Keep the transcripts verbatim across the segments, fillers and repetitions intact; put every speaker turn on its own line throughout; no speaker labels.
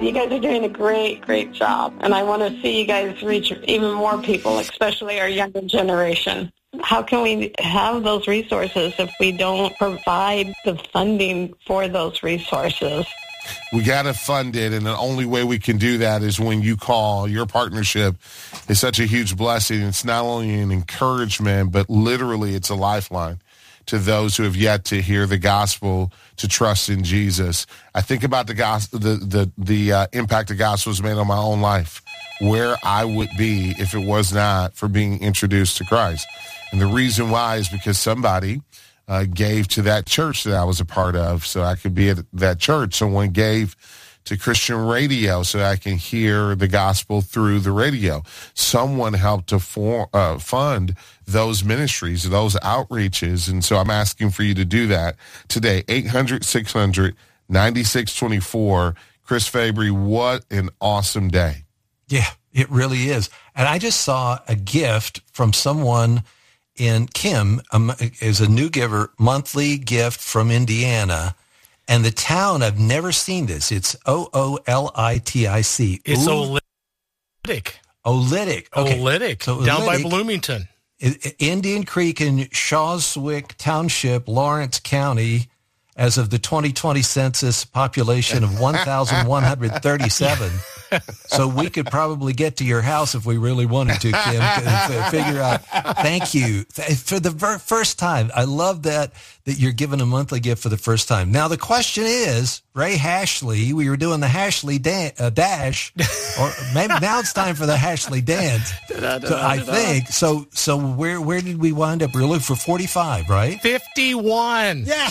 You guys are doing a great, great job. And I want to see you guys reach even more people, especially our younger generation. How can we have those resources if we don't provide the funding for those resources?
We got to fund it, and the only way we can do that is when you call. Your partnership is such a huge blessing. It's not only an encouragement, but literally it's a lifeline to those who have yet to hear the gospel, to trust in Jesus. I think about the gospel, the the, the uh, impact the gospel has made on my own life, where I would be if it was not for being introduced to Christ. And the reason why is because somebody uh, gave to that church that I was a part of so I could be at that church. Someone gave to Christian radio so I can hear the gospel through the radio. Someone helped to for, uh, fund those ministries, those outreaches. And so I'm asking for you to do that today. eight hundred, six hundred, ninety-six twenty-four. Chris Fabry, what an awesome day.
Yeah, it really is. And I just saw a gift from someone in Kim, um, is a new giver, monthly gift from Indiana. And the town, I've never seen this. It's O O L I T I C.
It's Oolitic.
Oolitic. Okay.
Oolitic,
so
down
Oolitic,
by Bloomington.
Indian Creek in Shawswick Township, Lawrence County, as of the twenty twenty census, population of one thousand one hundred thirty-seven. So we could probably get to your house if we really wanted to, Kim, to figure out. Thank you. For the ver- first time, I love that, that you're giving a monthly gift for the first time. Now, the question is, Ray Hashley, we were doing the Hashley dan- uh, Dash, or maybe now it's time for the Hashley Dance. So I think. So so where where did we wind up? We were looking for forty-five, right?
fifty-one.
Yeah.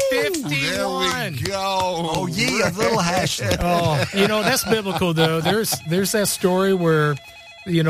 fifty-one.
There we go.
Oh, yeah, a little Hashley.
Oh, you know, that's biblical, though. There's there's that story where